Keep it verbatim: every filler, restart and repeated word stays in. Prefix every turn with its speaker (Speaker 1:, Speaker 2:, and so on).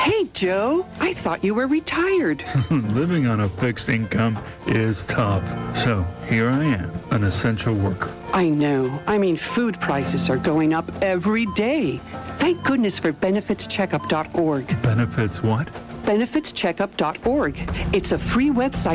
Speaker 1: Hey, Joe, I thought you were retired.
Speaker 2: Living on a fixed income is tough. So here I am, an essential worker.
Speaker 1: I know. I mean, food prices are going up every day. Thank goodness for benefits checkup dot org.
Speaker 2: Benefits what?
Speaker 1: benefits checkup dot org. It's a free website